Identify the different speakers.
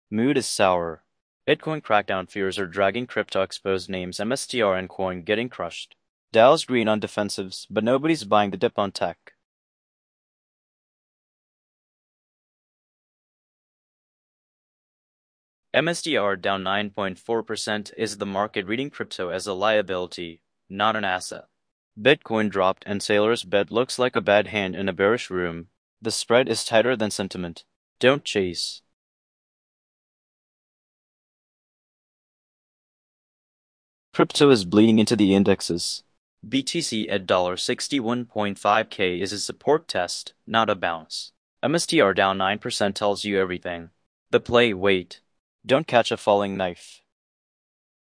Speaker 1: Mood is sour. Bitcoin crackdown fears are dragging crypto exposed names MSTR and Coin getting crushed. Dow's green on defensives, but nobody's buying the dip on tech. MSTR down 9.4% is the market reading crypto as a liability, not an asset. Bitcoin dropped and Sailor's bet looks like a bad hand in a bearish room. The spread is tighter than sentiment. Don't chase. Crypto is bleeding into the indexes. BTC at $61.5K is a support test, not a bounce. MSTR down 9% tells you everything. The play, wait. Don't catch a falling knife.